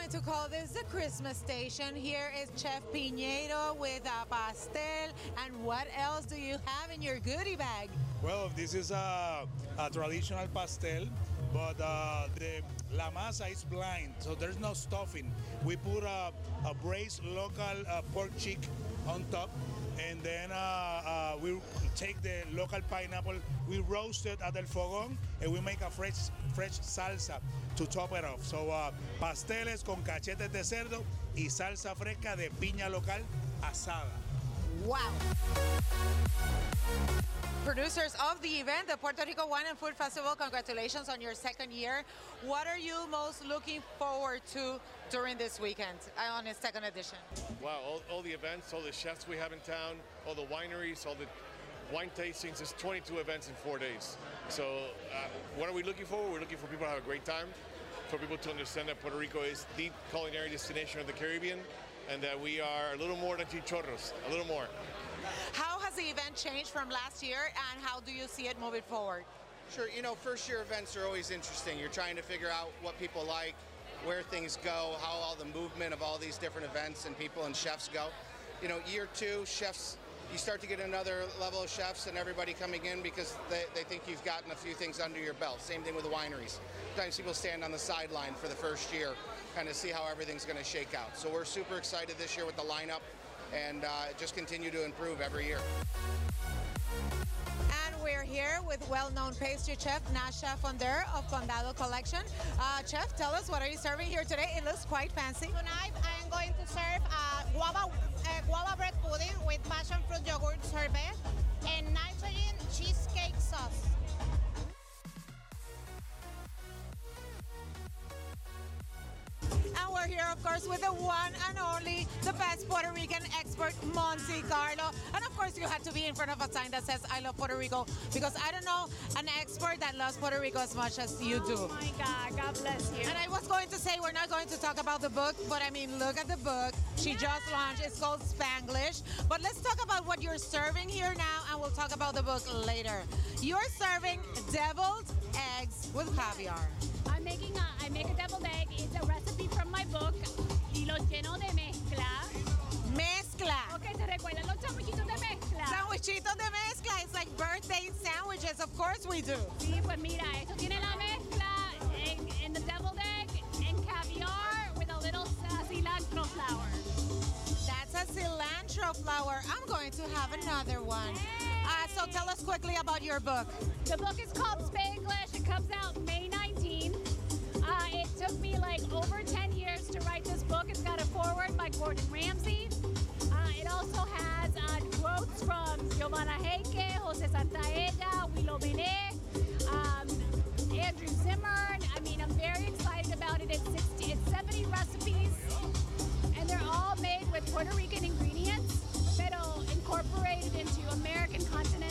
going to call this the Christmas station. Here is Chef Piñeiro with a pastel. And what else do you have in your goodie bag? Well, this is a traditional pastel, but la masa is blind, so there's no stuffing. We put a braised local pork cheek on top, and then we take the local pineapple, we roast it at el fogón, and we make a fresh salsa to top it off. So pasteles con cachetes de cerdo y salsa fresca de piña local asada. Wow. Producers of the event, the Puerto Rico Wine and Food Festival, congratulations on your second year. What are you most looking forward to during this weekend on its second edition? Wow, all the events, all the chefs we have in town, all the wineries, all the wine tastings. There's 22 events in 4 days. So what are we looking for? We're looking for people to have a great time, for people to understand that Puerto Rico is the culinary destination of the Caribbean, and that we are a little more than chichorros, a little more. How has the event changed from last year, and how do you see it moving forward? Sure, first year events are always interesting. You're trying to figure out what people like, where things go, how all the movement of all these different events and people and chefs go. Year two, chefs, you start to get another level of chefs and everybody coming in because they think you've gotten a few things under your belt. Same thing with the wineries. Sometimes people stand on the sideline for the first year, kind of see how everything's going to shake out. So we're super excited this year with the lineup, and just continue to improve every year. And we're here with well-known pastry chef Nasha Fonder of Condado Collection. Chef, tell us, what are you serving here today? It looks quite fancy. Tonight I am going to serve guava bread pudding with passion fruit yogurt sorbet and nitrogen cheesecake sauce. And we're here, of course, with the one and only, the best Puerto Rican expert, Monse Carlo. And of course, you had to be in front of a sign that says, I love Puerto Rico, because I don't know an expert that loves Puerto Rico as much as you do. Oh my God, God bless you. And I was going to say, we're not going to talk about the book, but I mean, look at the book. She just launched, it's called Spanglish. But let's talk about what you're serving here now, and we'll talk about the book later. You're serving deviled eggs with caviar. I make a deviled egg. It's a recipe from my book. Y lo lleno de mezcla. Mezcla. Okay, ¿se recuerdan los sandwichitos de mezcla? Sandwichitos de mezcla. It's like birthday sandwiches. Of course we do. Sí, pues mira, esto tiene la mezcla en the deviled egg and caviar with a little cilantro flower. That's a cilantro flower. I'm going to have another one. So tell us quickly about your book. The book is called Spanglish. It comes out May 19. It took me like over 10 years to write this book. It's got a foreword by Gordon Ramsay. It also has quotes from Giovanna Heike, Jose Santaella, Willow Benet, Andrew Zimmern. I mean, I'm very excited about it. It's 70 recipes, and they're all made with Puerto Rican ingredients, pero incorporated into American continental